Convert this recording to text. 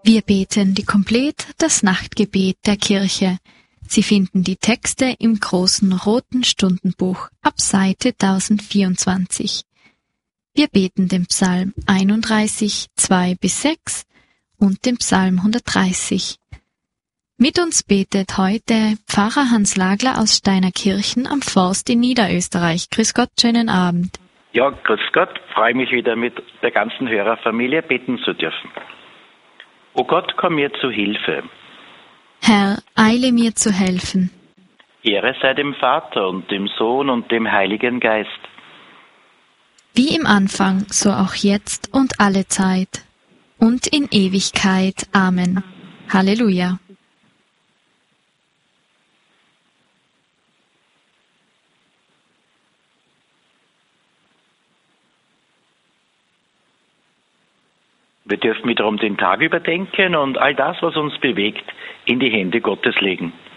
Wir beten die Komplett das Nachtgebet der Kirche. Sie finden die Texte im großen roten Stundenbuch ab Seite 1024. Wir beten den Psalm 31, 2-6 und den Psalm 130. Mit uns betet heute Pfarrer Hans Lagler aus Steinerkirchen am Forst in Niederösterreich. Grüß Gott, schönen Abend. Ja, grüß Gott, freue mich wieder mit der ganzen Hörerfamilie beten zu dürfen. O Gott, komm mir zu Hilfe. Herr, eile mir zu helfen. Ehre sei dem Vater und dem Sohn und dem Heiligen Geist. Wie im Anfang, so auch jetzt und alle Zeit und in Ewigkeit. Amen. Halleluja. Wir dürfen wiederum den Tag überdenken und all das, was uns bewegt, in die Hände Gottes legen.